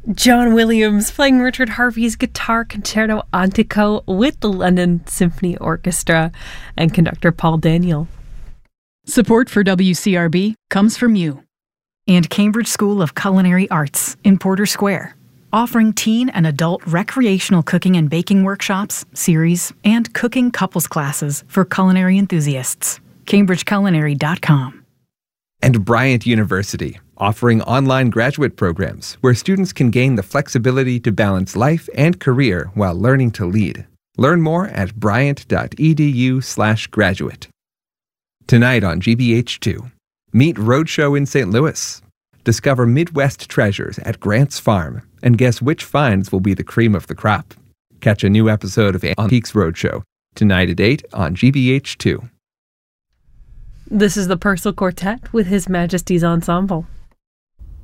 John Williams playing Richard Harvey's Guitar Concerto Antico with the London Symphony Orchestra and conductor Paul Daniel. Support for WCRB comes from you and Cambridge School of Culinary Arts in Porter Square, offering teen and adult recreational cooking and baking workshops, series, and cooking couples classes for culinary enthusiasts. CambridgeCulinary.com. And Bryant University, offering online graduate programs where students can gain the flexibility to balance life and career while learning to lead. Learn more at bryant.edu/graduate. Tonight on GBH2, meet Roadshow in St. Louis. Discover Midwest treasures at Grant's Farm and guess which finds will be the cream of the crop. Catch a new episode of Antiques Roadshow tonight at 8 on GBH2. This is the Purcell Quartet with His Majesty's Ensemble.